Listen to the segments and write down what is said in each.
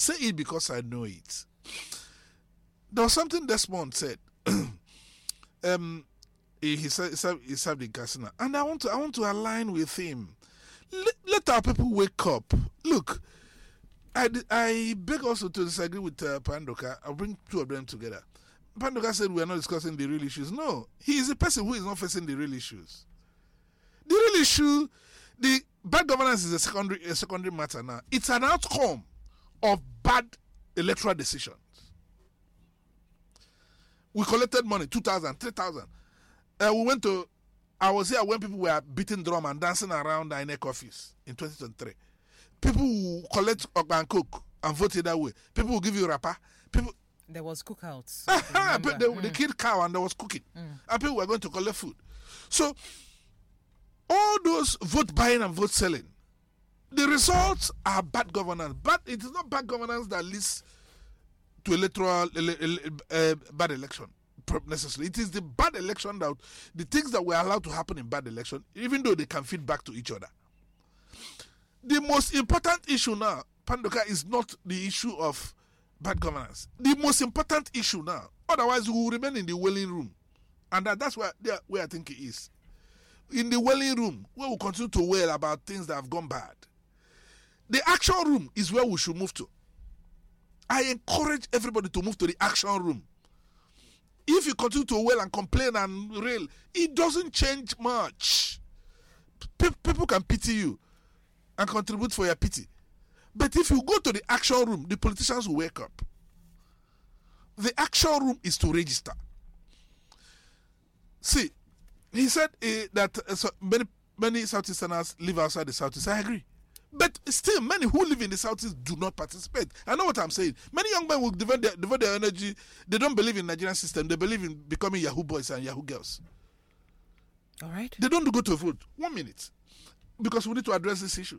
say it because I know it. There was something Desmond said. He served in Katsina, and I want to align with him. Let our people wake up. Look, I beg also to disagree with Pandoka. I'll bring two of them together. Pandoka said we are not discussing the real issues. No, he is a person who is not facing the real issues. The real issue, the bad governance is a secondary matter now. It's an outcome of bad electoral decisions. We collected money, 2,000, 3,000. I was here when people were beating drum and dancing around the INEC office in 2023. People who collect and cook and vote that way. People will give you wrapper. There was cookouts. They killed cow and there was cooking. And people were going to collect food. So, all those vote buying and vote selling, the results are bad governance. But it is not bad governance that leads to electoral bad election necessarily. It is the bad election that the things that were allowed to happen in bad election, even though they can feed back to each other. The most important issue now, Pandoka, is not the issue of bad governance. The most important issue now, otherwise we will remain in the wailing room, and that's where I think it is. In the wailing room, we will continue to wail about things that have gone bad. The action room is where we should move to. I encourage everybody to move to the action room. If you continue to wail and complain and rail, it doesn't change much. People can pity you and contribute for your pity. But if you go to the action room, the politicians will wake up. The action room is to register. See, he said that many Southeasterners live outside the Southeast. I agree. But still, many who live in the Southeast do not participate. I know what I'm saying. Many young men will devote their energy. They don't believe in the Nigerian system. They believe in becoming Yahoo boys and Yahoo girls. All right. They don't go to vote. 1 minute. Because we need to address this issue.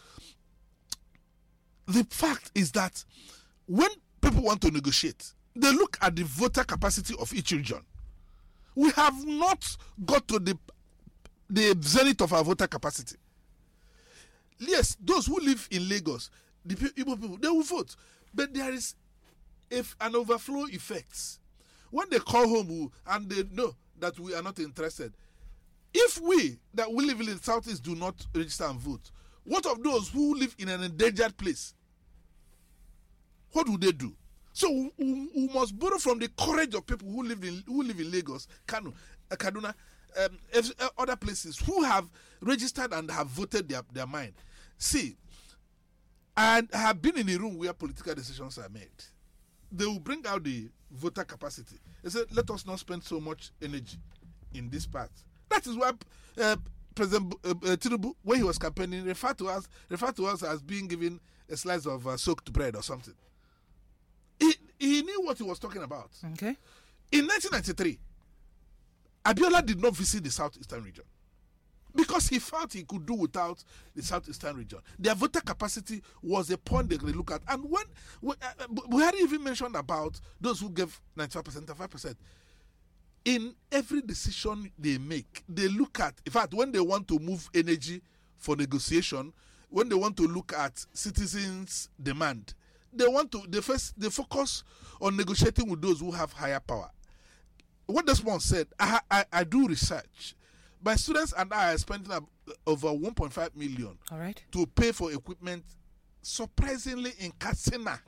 The fact is that when people want to negotiate, they look at the voter capacity of each region. We have not got to the zenith of our voter capacity. Yes, those who live in Lagos, the Igbo people, they will vote. But there is an overflow effect. When they call home and they know that we are not interested, if we live in the Southeast do not register and vote, what of those who live in an endangered place? What would they do? So we must borrow from the courage of people who live in Lagos, Kano, Kaduna, other places who have registered and have voted their mind. See, and have been in a room where political decisions are made. They will bring out the voter capacity. They say, let us not spend so much energy in this part. That is why President Tinubu, when he was campaigning, referred to us as being given a slice of soaked bread or something. He knew what he was talking about. Okay. In 1993, Abiola did not visit the Southeastern region because he felt he could do without the Southeastern region. Their voter capacity was a point they look at. And when we hadn't even mentioned about those who gave 95%, 5%. In every decision they make, they look at, in fact, when they want to move energy for negotiation, when they want to look at citizens' demand, they focus on negotiating with those who have higher power. What Desmond said, I do research. My students and I are spending over 1.5 million to pay for equipment, surprisingly in Katsina.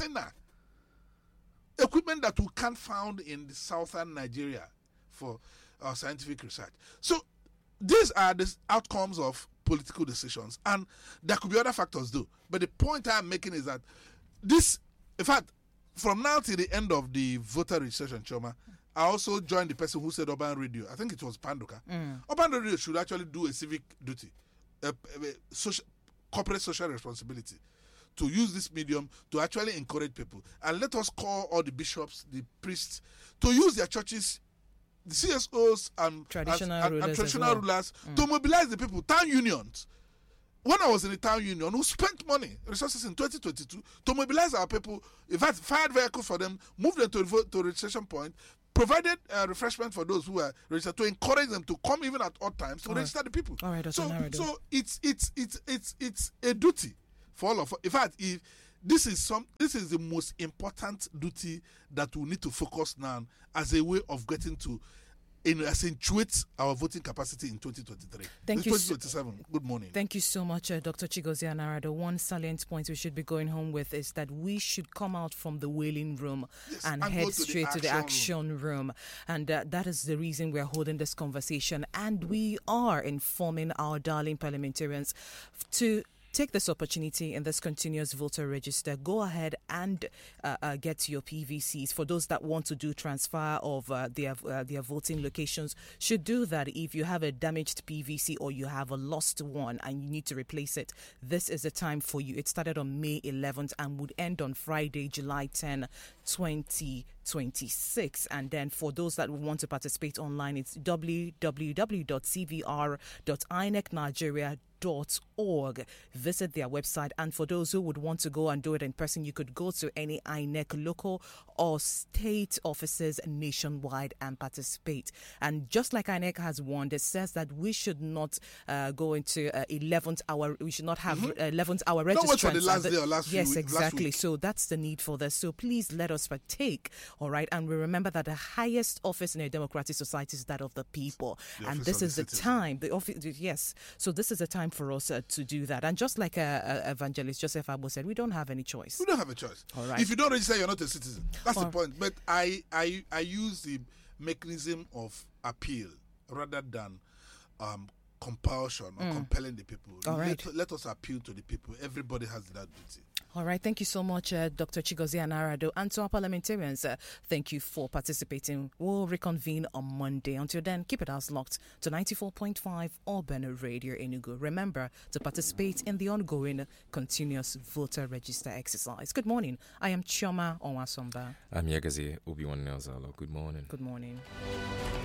Equipment that we can't find in the southern Nigeria for our scientific research. So these are the outcomes of political decisions. And there could be other factors though. But the point I'm making is that this, in fact, from now till the end of the voter registration, Choma, I also joined the person who said Urban Radio. I think it was Pandoka. Urban Radio should actually do a civic duty, corporate social responsibility, to use this medium to actually encourage people. And let us call all the bishops, the priests, to use their churches, the CSOs and traditional rulers to mobilize the people, town unions. When I was in the town union, who spent money, resources in 2022 to mobilize our people, in fact, fired vehicles for them, moved them to registration point, provided refreshment for those who were registered to encourage them to come even at odd times to register the people. All right, so it's a duty for all of us. In fact, if This is the most important duty that we need to focus now as a way of getting to accentuate our voting capacity in 2023. Thank you. 2027. Good morning. Thank you so much, Dr. Chigozie Anara. One salient point we should be going home with is that we should come out from the wailing room and head straight to the action room. And that is the reason we're holding this conversation. And we are informing our darling parliamentarians to take this opportunity in this continuous voter register. Go ahead and get your PVCs. For those that want to do transfer of their voting locations, should do that. If you have a damaged PVC or you have a lost one and you need to replace it, this is the time for you. It started on May 11th and would end on Friday, July 10, 2026. And then for those that want to participate online, it's www.cvr.inecnigeria.org. Visit their website. And for those who would want to go and do it in person, you could go to any INEC local or state offices nationwide and participate. And just like INEC has warned, it says that we should not go into 11th hour. We should not have 11th hour registrants. Not wait for the last day or last Yes, week, exactly. last week. So that's the need for this. So please let us partake. All right. And we remember that the highest office in a democratic society is that of the people. And this is the time. The office. Yes. So this is the time for us to do that. And just like Evangelist Joseph Abo said, we don't have any choice. We don't have a choice. All right. If you don't register, you're not a citizen. That's the point. But I use the mechanism of appeal rather than compulsion or compelling the people. All right. Let us appeal to the people. Everybody has that duty. All right. Thank you so much, Dr. Chigozie Anara. And to our parliamentarians, thank you for participating. We'll reconvene on Monday. Until then, keep it as locked to 94.5 Urban Radio Enugu. Remember to participate in the ongoing continuous voter register exercise. Good morning. I am Chioma Onwasomba. I'm Yagazi Obi-Wan Nelzalo. Good morning. Good morning.